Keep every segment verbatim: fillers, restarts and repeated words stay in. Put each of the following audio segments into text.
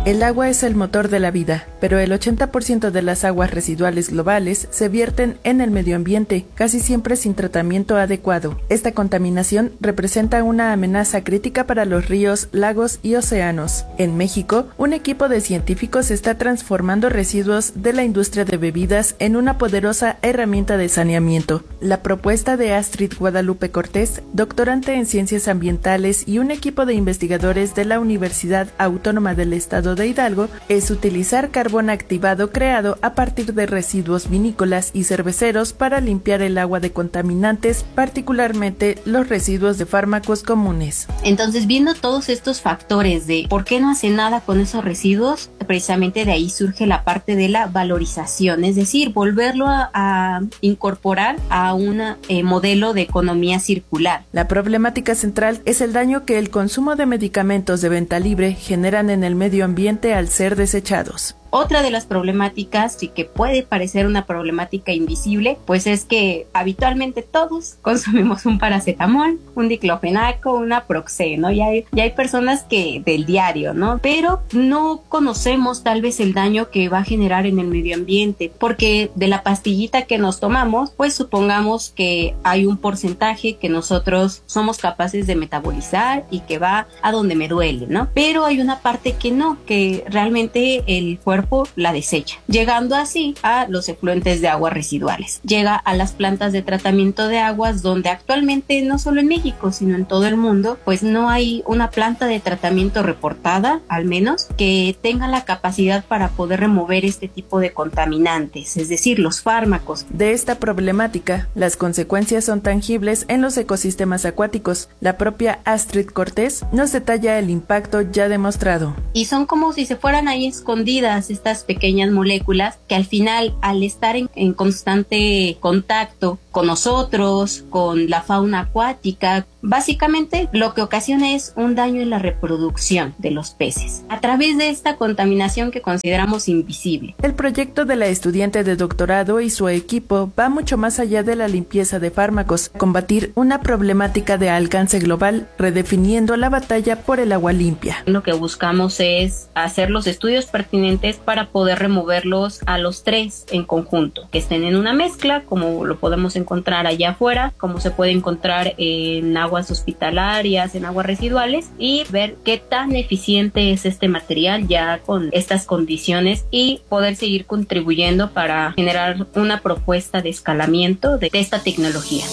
El agua es el motor de la vida, pero el ochenta por ciento de las aguas residuales globales se vierten en el medio ambiente, casi siempre sin tratamiento adecuado. Esta contaminación representa una amenaza crítica para los ríos, lagos y océanos. En México, un equipo de científicos está transformando residuos de la industria de bebidas en una poderosa herramienta de saneamiento. La propuesta de Astrid Guadalupe Cortés, doctorante en ciencias ambientales y un equipo de investigadores de la Universidad Autónoma del Estado de Hidalgo, es utilizar carbón activado creado a partir de residuos vinícolas y cerveceros para limpiar el agua de contaminantes, particularmente los residuos de fármacos comunes. Entonces, viendo todos estos factores de por qué no hace nada con esos residuos, precisamente de ahí surge la parte de la valorización, es decir, volverlo a, a incorporar a un eh, modelo de economía circular. La problemática central es el daño que el consumo de medicamentos de venta libre generan en el medio ambiente al ser desechados. Otra de las problemáticas, y que puede parecer una problemática invisible, pues es que habitualmente todos consumimos un paracetamol, un diclofenaco, una Proxé, ¿no? Ya hay, ya hay personas que del diario, ¿no? Pero no conocemos tal vez el daño que va a generar en el medio ambiente, porque de la pastillita que nos tomamos, pues supongamos que hay un porcentaje que nosotros somos capaces de metabolizar y que va a donde me duele, ¿no? Pero hay una parte que no, que realmente el cuerpo la desecha, llegando así a los efluentes de aguas residuales. Llega a las plantas de tratamiento de aguas, donde actualmente, no solo en México, sino en todo el mundo, pues no hay una planta de tratamiento reportada, al menos, que tenga la capacidad para poder remover este tipo de contaminantes, es decir, los fármacos. De esta problemática, las consecuencias son tangibles en los ecosistemas acuáticos. La propia Astrid Cortés nos detalla el impacto ya demostrado. Y son como si se fueran ahí escondidas estas pequeñas moléculas que al final, al estar en, en constante contacto con nosotros, con la fauna acuática, básicamente lo que ocasiona es un daño en la reproducción de los peces a través de esta contaminación que consideramos invisible. El proyecto de la estudiante de doctorado y su equipo va mucho más allá de la limpieza de fármacos, combatir una problemática de alcance global, redefiniendo la batalla por el agua limpia. Lo que buscamos es hacer los estudios pertinentes para poder removerlos a los tres en conjunto, que estén en una mezcla, como lo podemos encontrar allá afuera, como se puede encontrar en aguas hospitalarias, en aguas residuales, y ver qué tan eficiente es este material ya con estas condiciones y poder seguir contribuyendo para generar una propuesta de escalamiento de esta tecnología.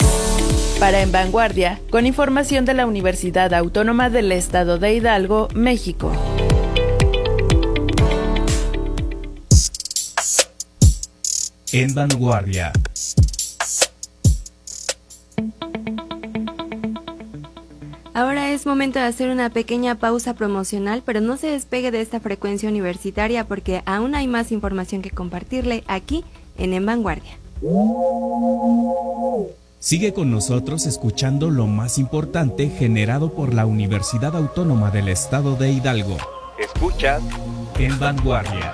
Para En Vanguardia, con información de la Universidad Autónoma del Estado de Hidalgo, México. En Vanguardia. Ahora es momento de hacer una pequeña pausa promocional, pero no se despegue de esta frecuencia universitaria porque aún hay más información que compartirle aquí en En Vanguardia. Sigue con nosotros escuchando lo más importante generado por la Universidad Autónoma del Estado de Hidalgo. Escuchas En Vanguardia.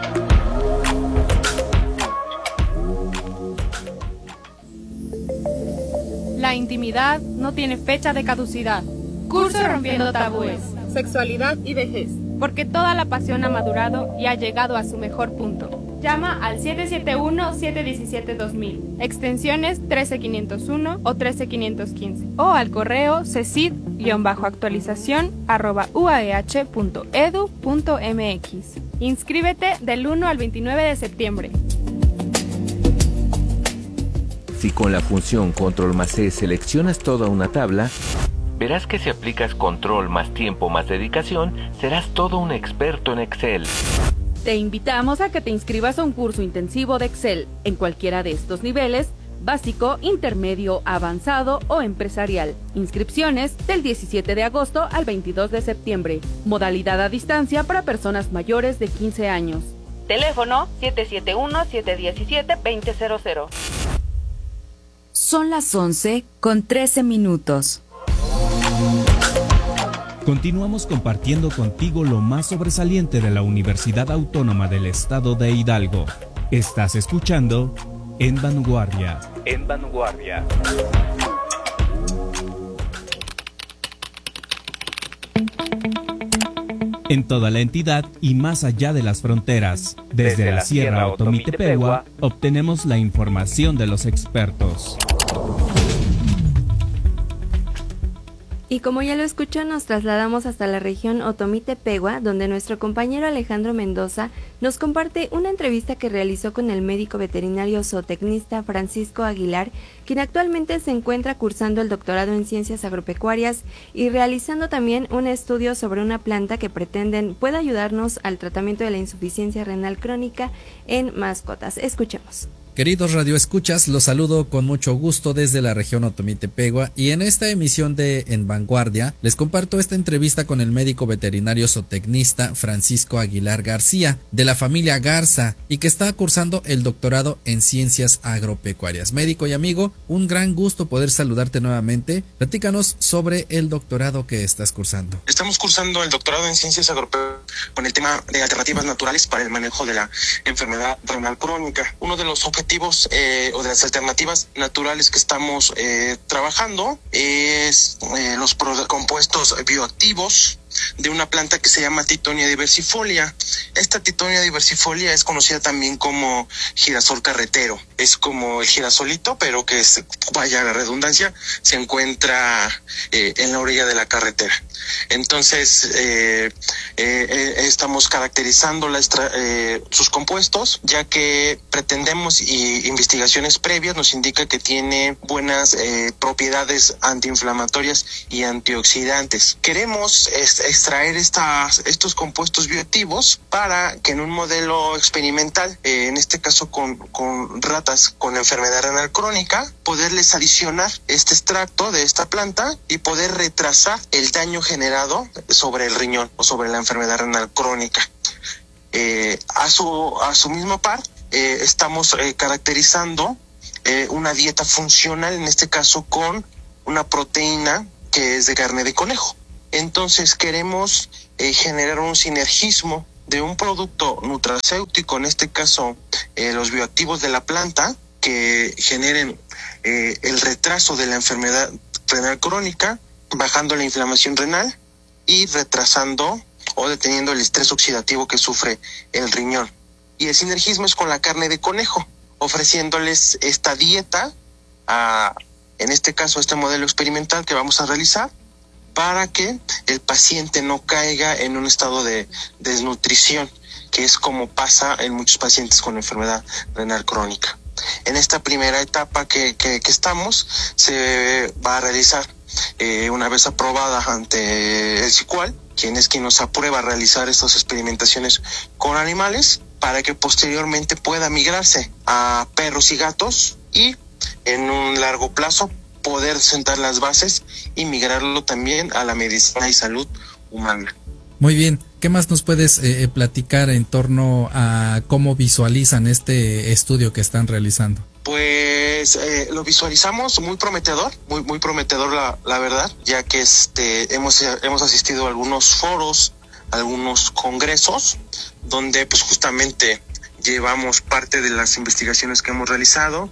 La intimidad no tiene fecha de caducidad. Curso Rompiendo Tabúes, Sexualidad y Vejez. Porque toda la pasión ha madurado y ha llegado a su mejor punto. Llama al siete siete uno, siete uno siete, dos mil, extensiones trece quinientos uno o trece quinientos quince, o al correo cecid-actualización arroba uaeh punto edu punto mx. Inscríbete del uno al veintinueve de septiembre. Si con la función control más C seleccionas toda una tabla, verás que si aplicas control más tiempo más dedicación, serás todo un experto en Excel. Te invitamos a que te inscribas a un curso intensivo de Excel en cualquiera de estos niveles, básico, intermedio, avanzado o empresarial. Inscripciones del diecisiete de agosto al veintidós de septiembre. Modalidad a distancia para personas mayores de quince años. Teléfono siete siete uno, siete uno siete, dos cero cero cero. Son las once con trece minutos. Continuamos compartiendo contigo lo más sobresaliente de la Universidad Autónoma del Estado de Hidalgo. Estás escuchando En Vanguardia. En Vanguardia. en toda la entidad y más allá de las fronteras. Desde, Desde la Sierra Otomi-Tepehua obtenemos la información de los expertos. Y como ya lo escuchó, nos trasladamos hasta la región Otomi-Tepehua, donde nuestro compañero Alejandro Mendoza nos comparte una entrevista que realizó con el médico veterinario zootecnista Francisco Aguilar, quien actualmente se encuentra cursando el doctorado en Ciencias Agropecuarias y realizando también un estudio sobre una planta que pretenden pueda ayudarnos al tratamiento de la insuficiencia renal crónica en mascotas. Escuchemos. Queridos radioescuchas, los saludo con mucho gusto desde la región Otomi-Tepehua y en esta emisión de En Vanguardia les comparto esta entrevista con el médico veterinario zootecnista Francisco Aguilar García de la familia Garza y que está cursando el doctorado en Ciencias Agropecuarias. Médico y amigo, un gran gusto poder saludarte nuevamente. Platícanos sobre el doctorado que estás cursando. Estamos cursando el doctorado en Ciencias Agropecuarias con el tema de alternativas naturales para el manejo de la enfermedad renal crónica. Uno de los objetivos objetivos eh, o de las alternativas naturales que estamos eh, trabajando es eh, los compuestos bioactivos de una planta que se llama Tithonia diversifolia. Esta Tithonia diversifolia es conocida también como girasol carretero. Es como el girasolito, pero que es, vaya la redundancia, se encuentra eh, en la orilla de la carretera. Entonces, eh, eh, eh, estamos caracterizando la extra, eh, sus compuestos, ya que pretendemos y investigaciones previas nos indica que tiene buenas eh, propiedades antiinflamatorias y antioxidantes. Queremos este, extraer estas, estos compuestos bioactivos para que en un modelo experimental, eh, en este caso con, con ratas con enfermedad renal crónica, poderles adicionar este extracto de esta planta y poder retrasar el daño generado sobre el riñón o sobre la enfermedad renal crónica. Eh, a su, a su mismo par, eh, estamos eh, caracterizando eh, una dieta funcional, en este caso con una proteína que es de carne de conejo. Entonces queremos eh, generar un sinergismo de un producto nutracéutico, en este caso eh, los bioactivos de la planta, que generen eh, el retraso de la enfermedad renal crónica, bajando la inflamación renal y retrasando o deteniendo el estrés oxidativo que sufre el riñón. Y el sinergismo es con la carne de conejo, ofreciéndoles esta dieta, a, en este caso este modelo experimental que vamos a realizar, para que el paciente no caiga en un estado de desnutrición, que es como pasa en muchos pacientes con enfermedad renal crónica. En esta primera etapa que, que, que estamos, se va a realizar eh, una vez aprobada ante el SICUAL, quien es quien nos aprueba a realizar estas experimentaciones con animales, para que posteriormente pueda migrarse a perros y gatos y en un largo plazo poder sentar las bases y migrarlo también a la medicina y salud humana. Muy bien, ¿qué más nos puedes eh, platicar en torno a cómo visualizan este estudio que están realizando? Pues eh, lo visualizamos muy prometedor, muy muy prometedor la, la verdad, ya que este hemos hemos asistido a algunos foros, algunos congresos, donde pues justamente llevamos parte de las investigaciones que hemos realizado,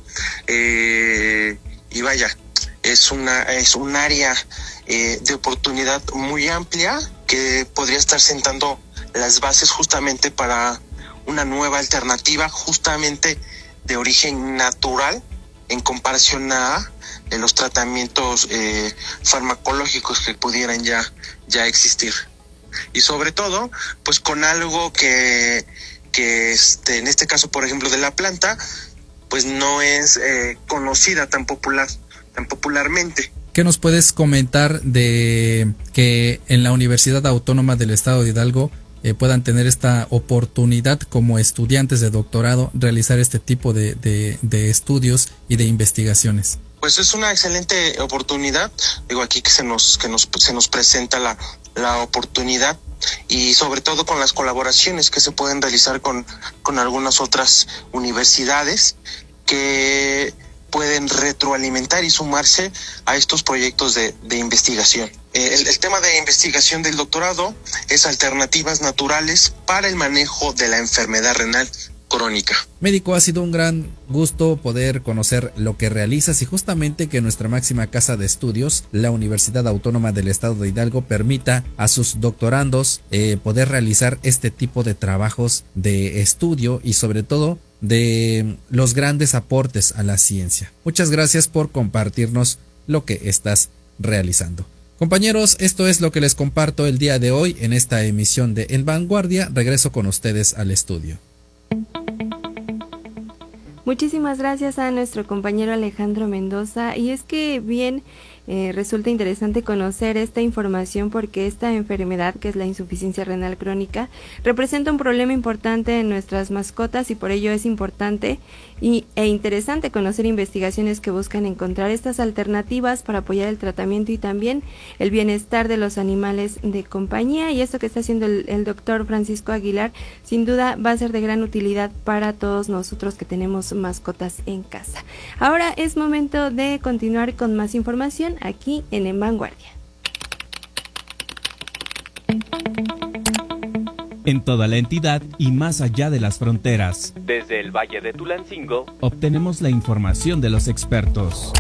eh, y vaya, es una es un área eh, de oportunidad muy amplia que podría estar sentando las bases justamente para una nueva alternativa justamente de origen natural en comparación a eh, los tratamientos eh, farmacológicos que pudieran ya ya existir, y sobre todo pues con algo que que este en este caso por ejemplo de la planta pues no es eh, conocida tan popular tan popularmente. ¿Qué nos puedes comentar de que en la Universidad Autónoma del Estado de Hidalgo eh, puedan tener esta oportunidad como estudiantes de doctorado realizar este tipo de, de, de estudios y de investigaciones? Pues es una excelente oportunidad, digo aquí que se nos que nos se nos presenta la la oportunidad, y sobre todo con las colaboraciones que se pueden realizar con con algunas otras universidades que pueden retroalimentar y sumarse a estos proyectos de, de investigación. Eh, el, el tema de investigación del doctorado es alternativas naturales para el manejo de la enfermedad renal crónica. Médico, ha sido un gran gusto poder conocer lo que realizas y justamente que nuestra máxima casa de estudios, la Universidad Autónoma del Estado de Hidalgo, permita a sus doctorandos eh, poder realizar este tipo de trabajos de estudio y sobre todo de los grandes aportes a la ciencia. Muchas gracias por compartirnos lo que estás realizando. Compañeros, esto es lo que les comparto el día de hoy en esta emisión de En Vanguardia. Regreso con ustedes al estudio. Muchísimas gracias a nuestro compañero Alejandro Mendoza, y es que bien eh, resulta interesante conocer esta información porque esta enfermedad, que es la insuficiencia renal crónica, representa un problema importante en nuestras mascotas y por ello es importante y, e interesante conocer investigaciones que buscan encontrar estas alternativas para apoyar el tratamiento y también el bienestar de los animales de compañía, y esto que está haciendo el, el doctor Francisco Aguilar sin duda va a ser de gran utilidad para todos nosotros que tenemos mascotas en casa. Ahora es momento de continuar con más información aquí en En Vanguardia. En toda la entidad y más allá de las fronteras, Desde el Valle de Tulancingo, obtenemos la información de los expertos.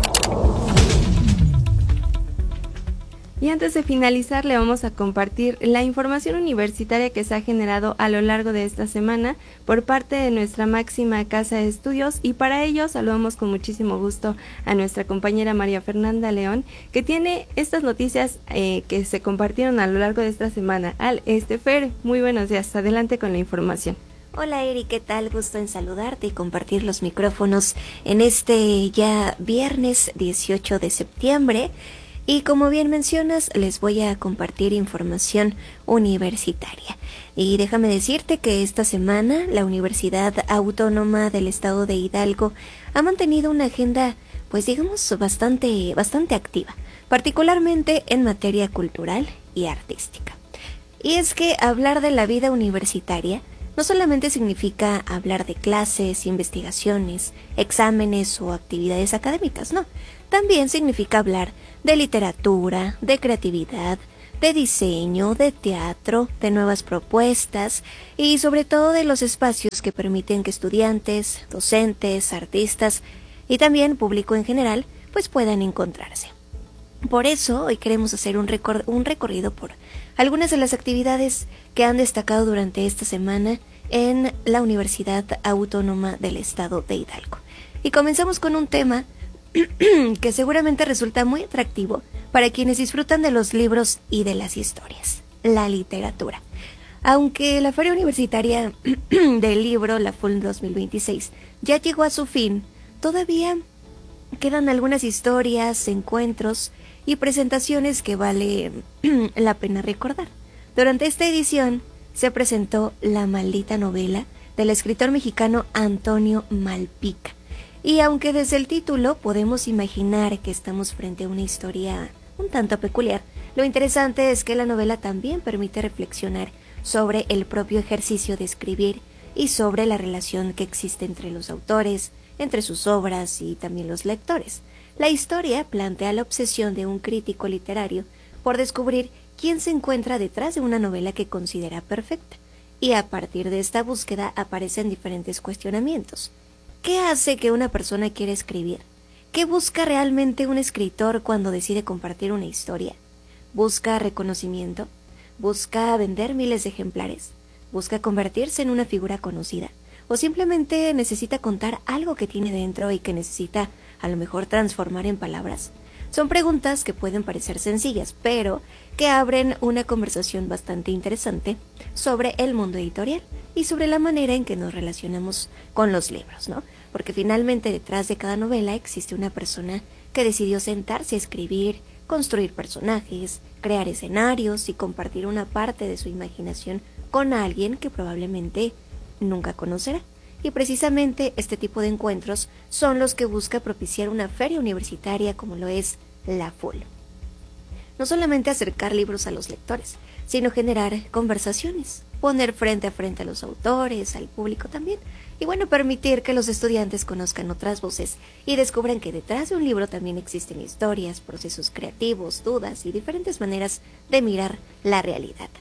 Y antes de finalizar, le vamos a compartir la información universitaria que se ha generado a lo largo de esta semana por parte de nuestra máxima casa de estudios, y para ello saludamos con muchísimo gusto a nuestra compañera María Fernanda León, que tiene estas noticias eh, que se compartieron a lo largo de esta semana. Al este Fer, muy buenos días, adelante con la información. Hola Eri, ¿qué tal? Gusto en saludarte y compartir los micrófonos en este ya viernes dieciocho de septiembre. Y como bien mencionas, les voy a compartir información universitaria. Y déjame decirte que esta semana la Universidad Autónoma del Estado de Hidalgo ha mantenido una agenda, pues digamos, bastante, bastante activa, particularmente en materia cultural y artística. Y es que hablar de la vida universitaria no solamente significa hablar de clases, investigaciones, exámenes o actividades académicas, no. También significa hablar de literatura, de creatividad, de diseño, de teatro, de nuevas propuestas y sobre todo de los espacios que permiten que estudiantes, docentes, artistas y también público en general pues puedan encontrarse. Por eso hoy queremos hacer un, recor- un recorrido por algunas de las actividades que han destacado durante esta semana en la Universidad Autónoma del Estado de Hidalgo. Y comenzamos con un tema que seguramente resulta muy atractivo para quienes disfrutan de los libros y de las historias, la literatura. Aunque la Feria Universitaria del Libro, la F U L dos mil veintiséis, ya llegó a su fin, todavía quedan algunas historias, encuentros y presentaciones que vale la pena recordar. Durante esta edición se presentó La maldita novela del escritor mexicano Antonio Malpica. Y aunque desde el título podemos imaginar que estamos frente a una historia un tanto peculiar, lo interesante es que la novela también permite reflexionar sobre el propio ejercicio de escribir y sobre la relación que existe entre los autores, entre sus obras y también los lectores. La historia plantea la obsesión de un crítico literario por descubrir quién se encuentra detrás de una novela que considera perfecta, y a partir de esta búsqueda aparecen diferentes cuestionamientos. ¿Qué hace que una persona quiera escribir? ¿Qué busca realmente un escritor cuando decide compartir una historia? ¿Busca reconocimiento? ¿Busca vender miles de ejemplares? ¿Busca convertirse en una figura conocida? ¿O simplemente necesita contar algo que tiene dentro y que necesita a lo mejor transformar en palabras? Son preguntas que pueden parecer sencillas, pero que abren una conversación bastante interesante sobre el mundo editorial y sobre la manera en que nos relacionamos con los libros, ¿no? Porque finalmente detrás de cada novela existe una persona que decidió sentarse a escribir, construir personajes, crear escenarios y compartir una parte de su imaginación con alguien que probablemente nunca conocerá. Y precisamente este tipo de encuentros son los que busca propiciar una feria universitaria como lo es la F U L. No solamente acercar libros a los lectores, sino generar conversaciones, poner frente a frente a los autores, al público también, y bueno, permitir que los estudiantes conozcan otras voces y descubran que detrás de un libro también existen historias, procesos creativos, dudas y diferentes maneras de mirar la realidad.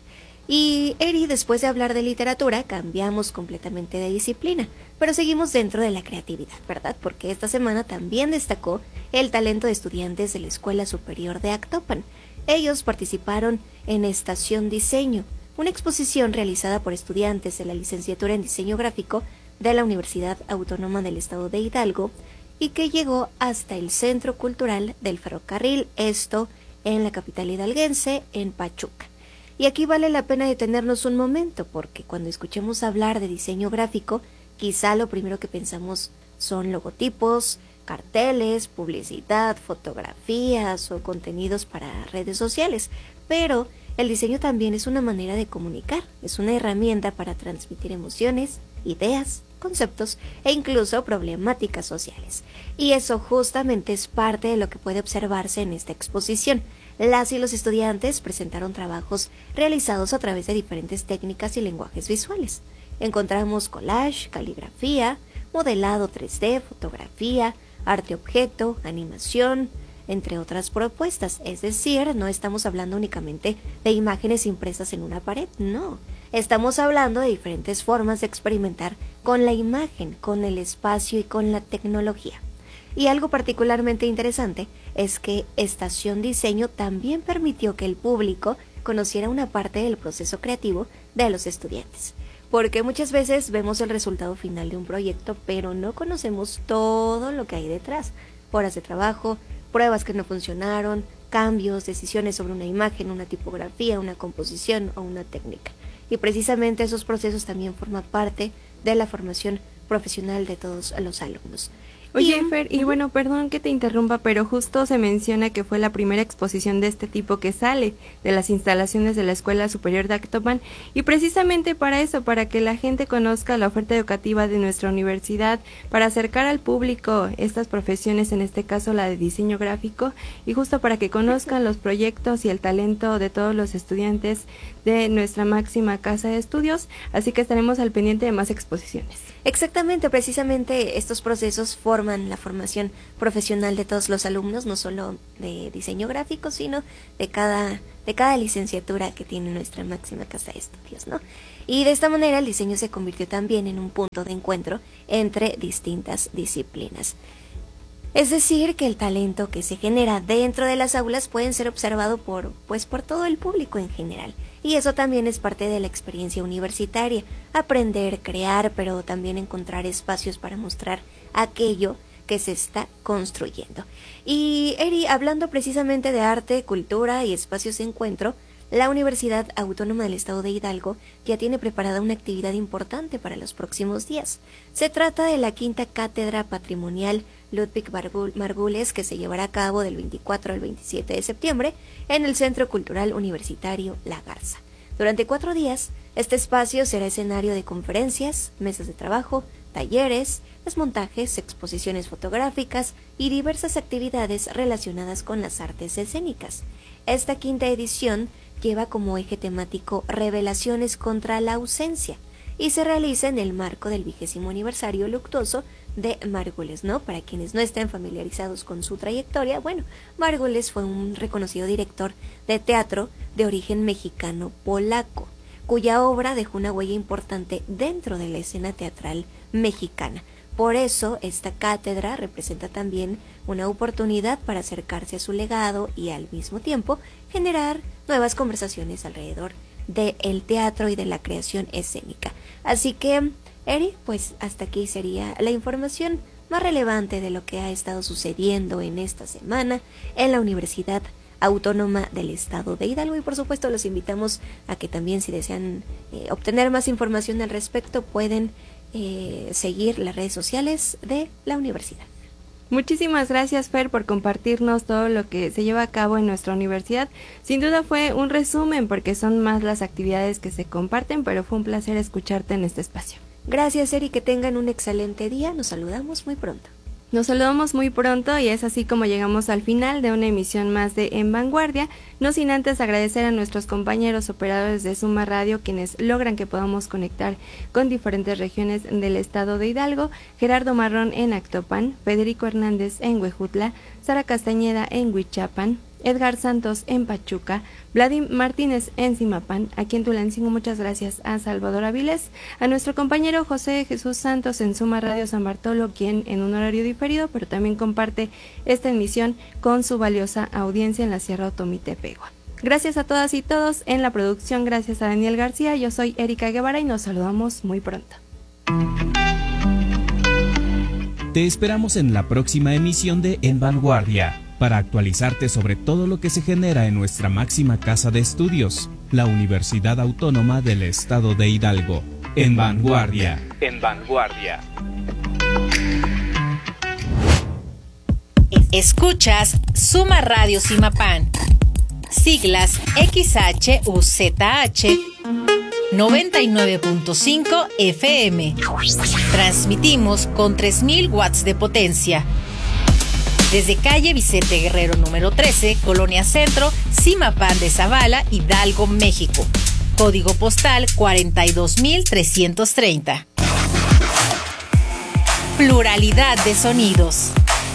Y Eri, después de hablar de literatura, cambiamos completamente de disciplina, pero seguimos dentro de la creatividad, ¿verdad? Porque esta semana también destacó el talento de estudiantes de la Escuela Superior de Actopan. Ellos participaron en Estación Diseño, una exposición realizada por estudiantes de la licenciatura en Diseño Gráfico de la Universidad Autónoma del Estado de Hidalgo y que llegó hasta el Centro Cultural del Ferrocarril, esto en la capital hidalguense, en Pachuca. Y aquí vale la pena detenernos un momento, porque cuando escuchemos hablar de diseño gráfico, quizá lo primero que pensamos son logotipos, carteles, publicidad, fotografías o contenidos para redes sociales, pero el diseño también es una manera de comunicar, es una herramienta para transmitir emociones, ideas, conceptos e incluso problemáticas sociales. Y eso justamente es parte de lo que puede observarse en esta exposición. Las y los estudiantes presentaron trabajos realizados a través de diferentes técnicas y lenguajes visuales. Encontramos collage, caligrafía, modelado tres D, fotografía, arte objeto, animación, entre otras propuestas. Es decir, no estamos hablando únicamente de imágenes impresas en una pared, no. Estamos hablando de diferentes formas de experimentar con la imagen, con el espacio y con la tecnología. Y algo particularmente interesante es que Estación Diseño también permitió que el público conociera una parte del proceso creativo de los estudiantes. Porque muchas veces vemos el resultado final de un proyecto, pero no conocemos todo lo que hay detrás. Horas de trabajo, pruebas que no funcionaron, cambios, decisiones sobre una imagen, una tipografía, una composición o una técnica. Y precisamente esos procesos también forman parte de la formación profesional de todos los alumnos. Oye, Fer, y bueno, perdón que te interrumpa, pero justo se menciona que fue la primera exposición de este tipo que sale de las instalaciones de la Escuela Superior de Actopan, y precisamente para eso, para que la gente conozca la oferta educativa de nuestra universidad, para acercar al público estas profesiones, en este caso la de diseño gráfico, y justo para que conozcan los proyectos y el talento de todos los estudiantes de nuestra máxima casa de estudios, así que estaremos al pendiente de más exposiciones. Exactamente, precisamente estos procesos forman la formación profesional de todos los alumnos, no solo de diseño gráfico, sino de cada, de cada licenciatura que tiene nuestra máxima casa de estudios, ¿no? Y de esta manera el diseño se convirtió también en un punto de encuentro entre distintas disciplinas. Es decir, que el talento que se genera dentro de las aulas pueden ser observado por, pues, por todo el público en general. Y eso también es parte de la experiencia universitaria, aprender, crear, pero también encontrar espacios para mostrar aquello que se está construyendo. Y Eri, hablando precisamente de arte, cultura y espacios de encuentro, la Universidad Autónoma del Estado de Hidalgo ya tiene preparada una actividad importante para los próximos días. Se trata de la quinta Cátedra Patrimonial Ludwig Margules, que se llevará a cabo del veinticuatro al veintisiete de septiembre en el Centro Cultural Universitario La Garza. Durante cuatro días, este espacio será escenario de conferencias, mesas de trabajo, talleres, desmontajes, exposiciones fotográficas y diversas actividades relacionadas con las artes escénicas. Esta quinta edición lleva como eje temático Revelaciones contra la ausencia y se realiza en el marco del vigésimo aniversario luctuoso de Margules, ¿no? Para quienes no estén familiarizados con su trayectoria, bueno, Margules fue un reconocido director de teatro de origen mexicano-polaco, cuya obra dejó una huella importante dentro de la escena teatral mexicana. Por eso, esta cátedra representa también una oportunidad para acercarse a su legado y al mismo tiempo generar nuevas conversaciones alrededor del teatro y de la creación escénica. Así que, Eri, pues hasta aquí sería la información más relevante de lo que ha estado sucediendo en esta semana en la Universidad Autónoma del Estado de Hidalgo, y por supuesto los invitamos a que también, si desean eh, obtener más información al respecto, pueden eh, seguir las redes sociales de la universidad. Muchísimas gracias, Fer, por compartirnos todo lo que se lleva a cabo en nuestra universidad. Sin duda fue un resumen porque son más las actividades que se comparten, pero fue un placer escucharte en este espacio. Gracias, Eri, que tengan un excelente día. Nos saludamos muy pronto. Nos saludamos muy pronto y es así como llegamos al final de una emisión más de En Vanguardia, no sin antes agradecer a nuestros compañeros operadores de Suma Radio, quienes logran que podamos conectar con diferentes regiones del estado de Hidalgo: Gerardo Marrón en Actopan, Federico Hernández en Huejutla, Sara Castañeda en Huichapan, Edgar Santos en Pachuca, Vladimir Martínez en Zimapán, aquí en Tulancingo muchas gracias a Salvador Avilés, a nuestro compañero José Jesús Santos en Suma Radio San Bartolo, quien en un horario diferido, pero también comparte esta emisión con su valiosa audiencia en la Sierra Otomí-Tepehua. Gracias a todas y todos en la producción, gracias a Daniel García, yo soy Erika Guevara y nos saludamos muy pronto. Te esperamos en la próxima emisión de En Vanguardia, para actualizarte sobre todo lo que se genera en nuestra máxima casa de estudios, la Universidad Autónoma del Estado de Hidalgo. En Vanguardia. En Vanguardia. Escuchas Suma Radio Zimapán. Siglas X H U Z H noventa y nueve punto cinco F M. Transmitimos con tres mil watts de potencia. Desde calle Vicente Guerrero número trece, Colonia Centro, Zimapán de Zavala, Hidalgo, México. Código postal cuarenta y dos mil trescientos treinta. Pluralidad de sonidos.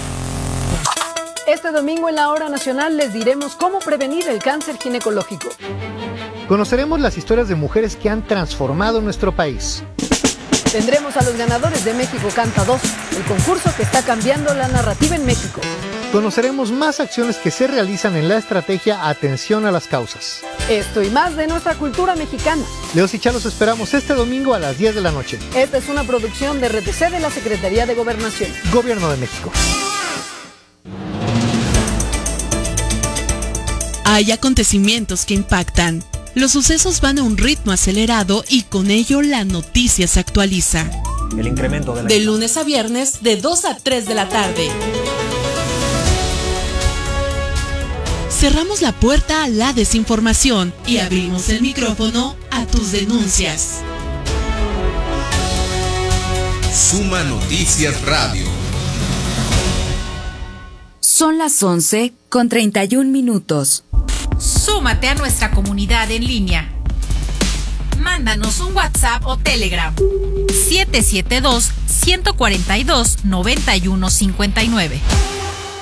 Este domingo en la Hora Nacional les diremos cómo prevenir el cáncer ginecológico. Conoceremos las historias de mujeres que han transformado nuestro país. Tendremos a los ganadores de México Canta dos, el concurso que está cambiando la narrativa en México. Conoceremos más acciones que se realizan en la estrategia Atención a las Causas. Esto y más de nuestra cultura mexicana. Leos y Chá los esperamos este domingo a las diez de la noche. Esta es una producción de R T C de la Secretaría de Gobernación. Gobierno de México. Hay acontecimientos que impactan. Los sucesos van a un ritmo acelerado y con ello la noticia se actualiza. El incremento de la... De lunes a viernes, de dos a tres de la tarde. Cerramos la puerta a la desinformación y abrimos el micrófono a tus denuncias. Suma Noticias Radio. Son las once con treinta y un minutos. Súmate a nuestra comunidad en línea. Mándanos un WhatsApp o Telegram. siete siete dos, uno cuatro dos, nueve uno cinco nueve.